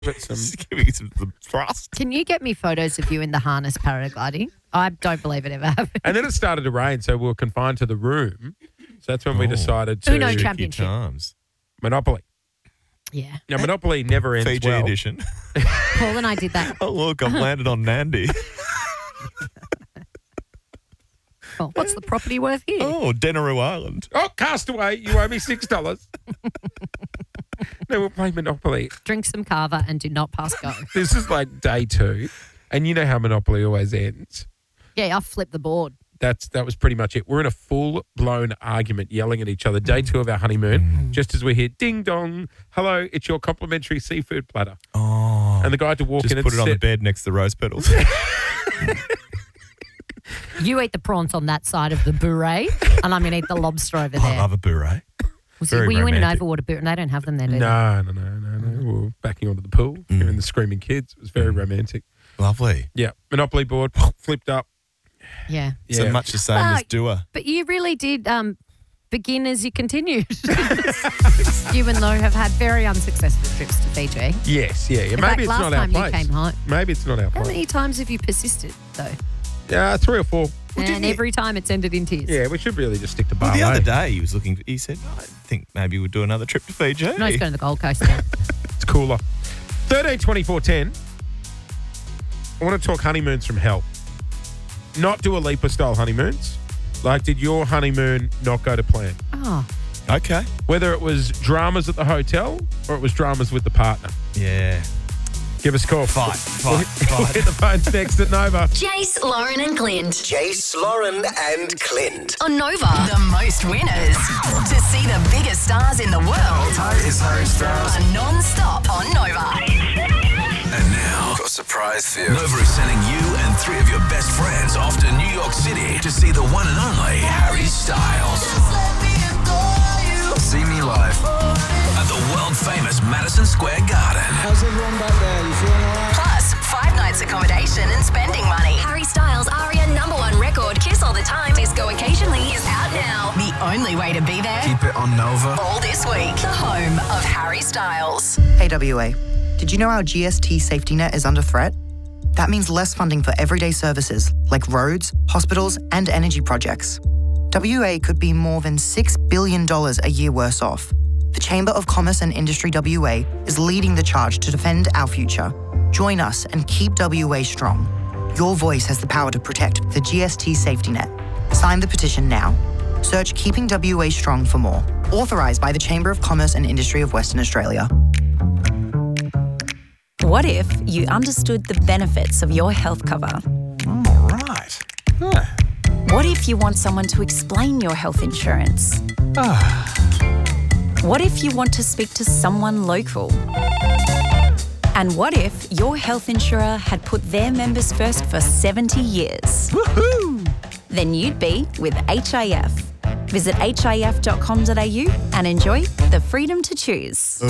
Just giving some thrust. Can you get me photos of you in the harness paragliding? I don't believe it ever happened. And then it started to rain, so we were confined to the room. So that's when we decided to... Uno Championship. Times. Monopoly. Yeah. Now, Monopoly never ends Fiji well. edition. Paul and I did that. Oh, look, I've landed on Nandi. Oh, what's the property worth here? Oh, Denaroo Island. Oh, Castaway, you owe me $6. No, we'll play Monopoly. Drink some kava and do not pass go. This is like day 2, and you know how Monopoly always ends. Yeah, I flipped the board. That was pretty much it. We're in a full-blown argument, yelling at each other. Day 2 of our honeymoon, just as we hear, ding dong, hello, it's your complimentary seafood platter. Oh. And the guy had to walk Just in and put it on the sit. bed next to the rose petals. You eat the prawns on that side of the beret, and I'm going to eat the lobster over there. I love a beret. Were you in an romantic. overwater boot? And they don't have them there, do they? No. We were backing onto the pool, hearing the screaming kids. It was very romantic. Lovely. Yeah, Monopoly board, flipped up. Yeah. So much the same as doer. But you really did begin as you continued. You and Lo have had very unsuccessful trips to Fiji. Yes, yeah. In Maybe fact, it's last not our time you place. came home. Maybe it's not our How place. many times have you persisted, though? 3 or 4. And every time it's ended in tears. Yeah, we should really just stick to Well, Bali. the other day he said, I think maybe we'll do another trip to Fiji. No, he's going to the Gold Coast now. It's cooler. 13-24-10. I want to talk honeymoons from hell. Not Dua Lipa style honeymoons. Like, did your honeymoon not go to plan? Oh, Okay. Whether it was dramas at the hotel or it was dramas with the partner. Yeah. Give us a call. Fight. We'll hit the phones next at Nova. Jace, Lauren and Clint. Jace, Lauren and Clint. On Nova. The most winners. To see the biggest stars in the world. Hi, it's Harry Styles. Are non-stop on Nova. And now, got a surprise for you. Nova is sending you and 3 of your best friends off to New York City to see the one and only Harry Styles. See me live at the world-famous Madison Square Garden. How's everyone back there? You feeling all right? Plus, 5 nights accommodation and spending money. Harry Styles' ARIA #1 record, Kiss All the Time, Disco Occasionally, is out now. The only way to be there. Keep it on Nova. All this week. The home of Harry Styles. Hey WA, did you know our GST safety net is under threat? That means less funding for everyday services like roads, hospitals, and energy projects. WA could be more than $6 billion a year worse off. The Chamber of Commerce and Industry WA is leading the charge to defend our future. Join us and keep WA strong. Your voice has the power to protect the GST safety net. Sign the petition now. Search Keeping WA Strong for more. Authorised by the Chamber of Commerce and Industry of Western Australia. What if you understood the benefits of your health cover? All right. What if you want someone to explain your health insurance? What if you want to speak to someone local? And what if your health insurer had put their members first for 70 years? Woohoo! Then you'd be with HIF. Visit hif.com.au and enjoy the freedom to choose.